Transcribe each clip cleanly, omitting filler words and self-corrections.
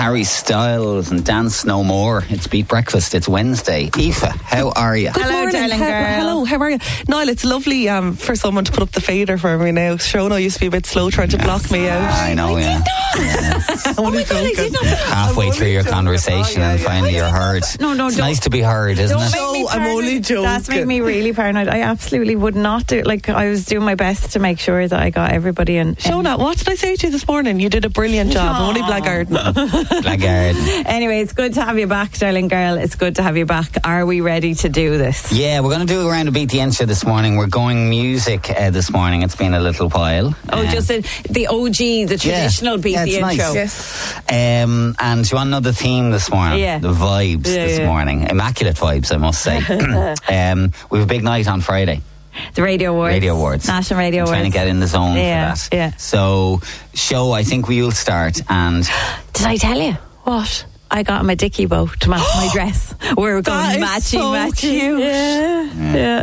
Harry Styles and Dance No More. It's Beat Breakfast. It's Wednesday. Aoife, how are you? Good morning, darling girl. Hello, how are you? Niall, it's lovely for someone to put up the fader for me now. Shona used to be a bit slow trying to block me out. I know, yeah. Oh my God, I did not. Halfway through your conversation and finally you're heard. No, it's don't. nice to be heard, isn't it? No, I'm only joking. That's made me really paranoid. I absolutely would not do. Like, I was doing my best to make sure that I got everybody in. Shona, what did I say to you this morning? You did a brilliant job. Aww. Only blackguard. Blackguard. Anyway, it's good to have you back, darling girl. It's good to have you back. Are we ready to do this? Yeah, we're going to do a round of Beat the Intro this morning. We're going music this morning. It's been a little while. Oh, just the OG, the traditional Beat the Intro. Nice. Yes. And do you want to know the theme this morning? Yeah. The vibes this morning. Immaculate vibes, I must say. We have a big night on Friday. The Radio Awards. National Radio Awards. Trying to get in the zone for that. Yeah. So, show, I think we'll start. And did I tell you? What? I got him a dicky bow to match my dress. We were going matchy. Cute. Yeah.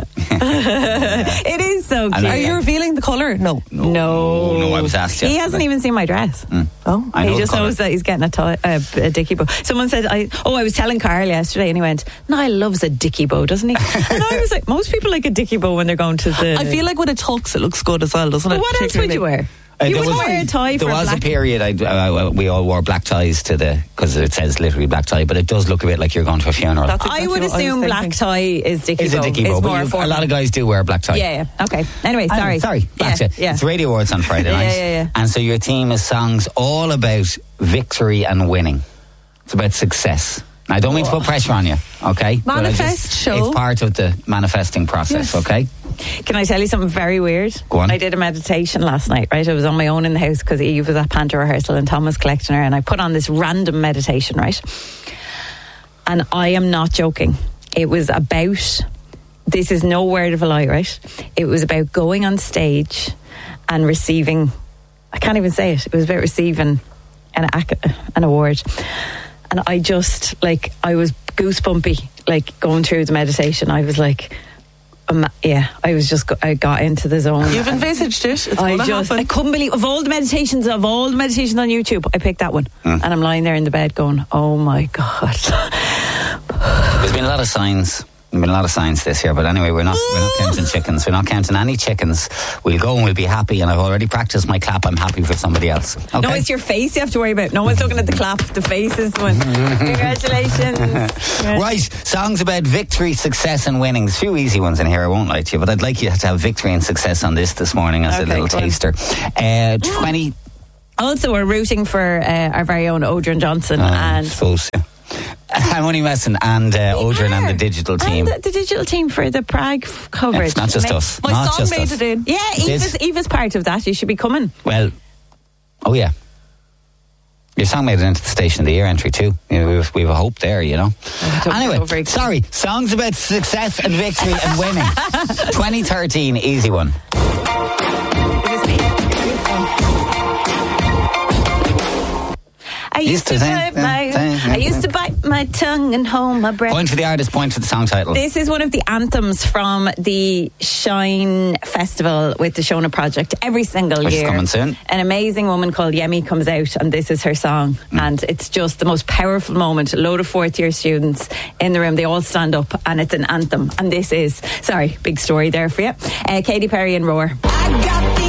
It is so cute. Are you revealing the colour? No, I was asked yesterday. He hasn't even seen my dress. Oh, he just knows that he's getting a dicky bow. Someone said, I was telling Carl yesterday, and he went, Niall loves a dicky bow, doesn't he? And I was like, most people like a dicky bow when they're going to the... I feel like with a tux it looks good as well, doesn't it? What else would you wear? You wouldn't wear a tie for There was a period we all wore black ties because it says literally black tie, but it does look a bit like you're going to a funeral. That's exactly I would what assume was black thinking. tie is dicky bow. It's a dicky bow, but a lot of guys do wear a black tie. Yeah. Okay. Anyway, sorry. Black tie. Yeah. It's Radio Awards on Friday night. Yeah. And so your theme is songs all about victory and winning. It's about success. Now, I don't mean to put pressure on you, okay? Manifest show. It's part of the manifesting process, okay? Can I tell you something very weird? Go on. I did a meditation last night, right? I was on my own in the house because Eve was at Panther rehearsal and Tom was collecting her, and I put on this random meditation, right? And I am not joking. It was about, this is no word of a lie, right? It was about going on stage and receiving, I can't even say it. It was about receiving an award. And I just, I was goosebumpy, going through the meditation. I was like, I got into the zone. You've envisaged it. It's going to happen. I couldn't believe, of all the meditations on YouTube, I picked that one. And I'm lying there in the bed going, oh my God. There's been a lot of signs. There's been a lot of signs this year, but anyway, we're not counting chickens. We're not counting any chickens. We'll go and we'll be happy, and I've already practiced my clap. I'm happy for somebody else. Okay? No, it's your face you have to worry about. No one's looking at the clap. The face is the one. Congratulations. Right, songs about victory, success and winning. There's a few easy ones in here, I won't lie to you, but I'd like you to have victory and success on this morning as a little taster. 20... Also, we're rooting for our very own Odrin Johnson and... I'm only messing, and Odrin and the digital team. And the digital team for the Prague coverage. Yeah, it's not just us. My not song just made us. it in. Yeah, Eva's part of that. You should be coming. Well, oh yeah. Your song made it into the Station of the Year entry too. You know, we have a hope there, you know. Anyway, sorry. Songs about success and victory and winning. 2013, easy one. I used to bite my tongue and hold my breath. Point for the artist, point for the song title. This is one of the anthems from the Shine Festival with the Shona Project every single year. Which is coming soon. An amazing woman called Yemi comes out, and this is her song. And it's just the most powerful moment. A load of fourth year students in the room, they all stand up, and it's an anthem. And this is, big story there for you. Katy Perry and Roar. I got the